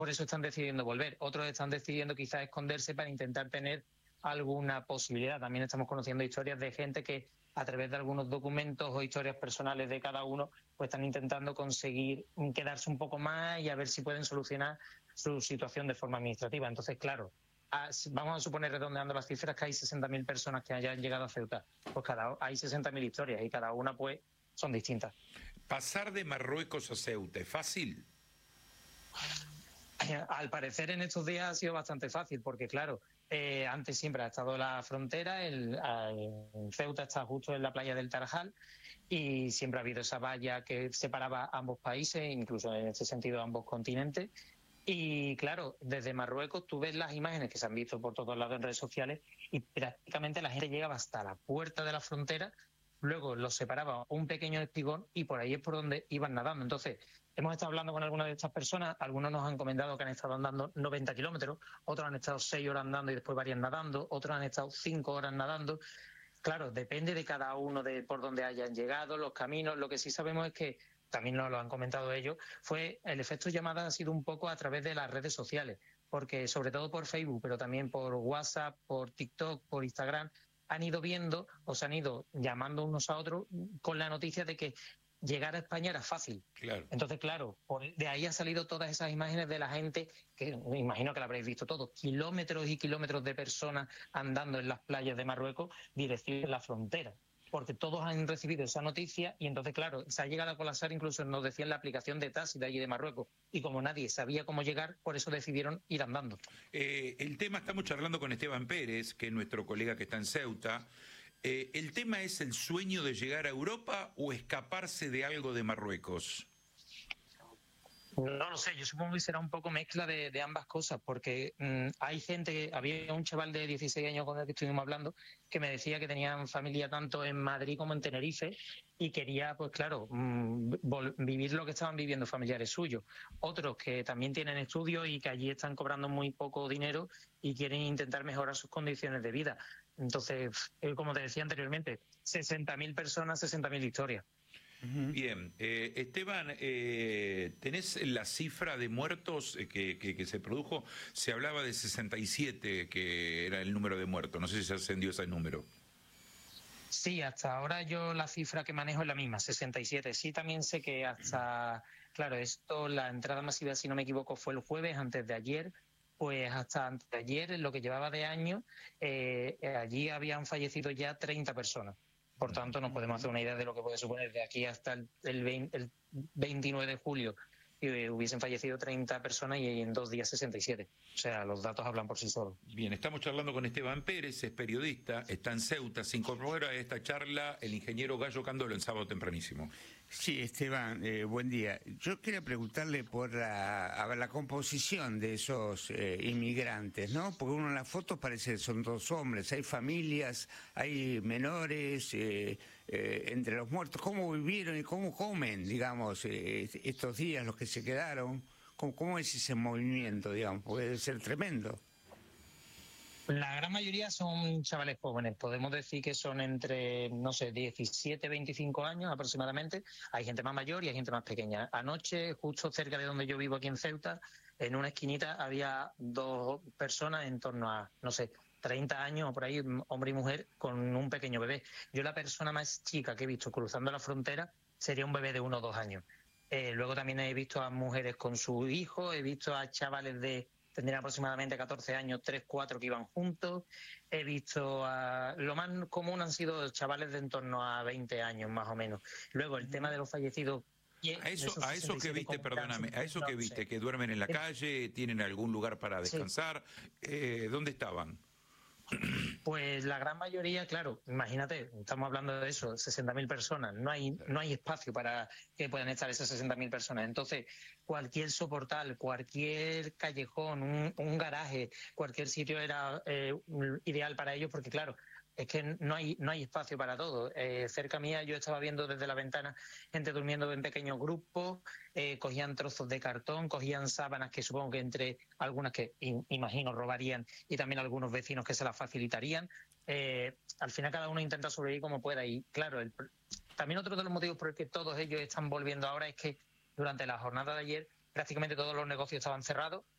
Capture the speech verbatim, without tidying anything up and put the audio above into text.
por eso están decidiendo volver. Otros están decidiendo quizás esconderse para intentar tener alguna posibilidad. También estamos conociendo historias de gente que a través de algunos documentos o historias personales de cada uno, pues están intentando conseguir quedarse un poco más y a ver si pueden solucionar su situación de forma administrativa. Entonces, claro, vamos a suponer, redondeando las cifras, que hay sesenta mil personas que hayan llegado a Ceuta. Pues cada hay sesenta mil historias y cada una pues son distintas. ¿Pasar de Marruecos a Ceuta es fácil? Al parecer en estos días ha sido bastante fácil porque, claro, eh, antes siempre ha estado la frontera, el, el Ceuta está justo en la playa del Tarajal y siempre ha habido esa valla que separaba ambos países, incluso en este sentido ambos continentes. Y claro, desde Marruecos tú ves las imágenes que se han visto por todos lados en redes sociales y prácticamente la gente llegaba hasta la puerta de la frontera, luego los separaba un pequeño espigón y por ahí es por donde iban nadando. Entonces, hemos estado hablando con algunas de estas personas, algunos nos han comentado que han estado andando noventa kilómetros, otros han estado seis horas andando y después varias nadando, otros han estado cinco horas nadando. Claro, depende de cada uno de por dónde hayan llegado, los caminos. Lo que sí sabemos es que, también nos lo han comentado ellos, fue el efecto llamada ha sido un poco a través de las redes sociales, porque sobre todo por Facebook, pero también por WhatsApp, por TikTok, por Instagram, han ido viendo o se han ido llamando unos a otros con la noticia de que llegar a España era fácil. Claro. Entonces, claro, por, de ahí han salido todas esas imágenes de la gente, que me imagino que la habréis visto todos, kilómetros y kilómetros de personas andando en las playas de Marruecos, dirección a la frontera. Porque todos han recibido esa noticia y entonces, claro, se ha llegado a colapsar, incluso nos decían la aplicación de taxi de allí de Marruecos. Y como nadie sabía cómo llegar, por eso decidieron ir andando. Eh, el tema, estamos charlando con Esteban Pérez, que es nuestro colega que está en Ceuta. Eh, ¿El tema es el sueño de llegar a Europa o escaparse de algo de Marruecos? No lo sé, yo supongo que será un poco mezcla de, de ambas cosas, porque mmm, hay gente, había un chaval de dieciséis años con el que estuvimos hablando, que me decía que tenían familia tanto en Madrid como en Tenerife y quería, pues claro, mmm, vivir lo que estaban viviendo familiares suyos. Otros que también tienen estudios y que allí están cobrando muy poco dinero y quieren intentar mejorar sus condiciones de vida. Entonces, como te decía anteriormente, sesenta mil personas, sesenta mil historias. Bien, eh, Esteban, eh, ¿tenés la cifra de muertos que, que, que se produjo? Se hablaba de sesenta y siete, que era el número de muertos. No sé si se ascendió ese número. Sí, hasta ahora yo la cifra que manejo es la misma, sesenta y siete. Sí, también sé que hasta, claro, esto, la entrada masiva, si no me equivoco, fue el jueves, antes de ayer. Pues hasta antes de ayer, en lo que llevaba de año, eh, allí habían fallecido ya treinta personas. Por tanto, nos podemos hacer una idea de lo que puede suponer de aquí hasta el, el, veinte, el veintinueve de julio. Y hubiesen fallecido treinta personas y en dos días sesenta y siete. O sea, los datos hablan por sí solos. Bien, estamos charlando con Esteban Pérez, es periodista, está en Ceuta. Se incorpora a esta charla el ingeniero Gallo Candolo en Sábado Tempranísimo. Sí, Esteban, eh, buen día. Yo quería preguntarle por la, a ver, la composición de esos eh, inmigrantes, ¿no? Porque uno en las fotos parece que son dos hombres, hay familias, hay menores, eh, eh, entre los muertos. ¿Cómo vivieron y cómo comen, digamos, eh, estos días los que se quedaron? ¿Cómo, cómo es ese movimiento, digamos? Puede ser tremendo. La gran mayoría son chavales jóvenes, podemos decir que son entre, no sé, diecisiete, veinticinco años aproximadamente. Hay gente más mayor y hay gente más pequeña. Anoche, justo cerca de donde yo vivo aquí en Ceuta, en una esquinita había dos personas en torno a, no sé, treinta años o por ahí, hombre y mujer, con un pequeño bebé. Yo la persona más chica que he visto cruzando la frontera sería un bebé de uno o dos años. Eh, luego también he visto a mujeres con su hijo, he visto a chavales de... tendrían aproximadamente catorce años, tres, cuatro que iban juntos. He visto a... Lo más común han sido chavales de en torno a veinte años, más o menos. Luego, el tema de los fallecidos... A eso, a eso que viste, perdóname, a eso que viste, que duermen en la calle, tienen algún lugar para descansar, eh, ¿dónde estaban? Pues la gran mayoría, claro, imagínate, estamos hablando de eso, sesenta mil personas, no hay no hay espacio para que puedan estar esas sesenta mil personas. Entonces, cualquier soportal, cualquier callejón, un, un garaje, cualquier sitio era eh, ideal para ellos porque, claro, es que no hay no hay espacio para todo. Eh, cerca mía yo estaba viendo desde la ventana gente durmiendo en pequeños grupos, eh, cogían trozos de cartón, cogían sábanas que supongo que entre algunas que imagino robarían y también algunos vecinos que se las facilitarían. Eh, al final cada uno intenta sobrevivir como pueda y claro, el, también otro de los motivos por el que todos ellos están volviendo ahora es que durante la jornada de ayer prácticamente todos los negocios estaban cerrados.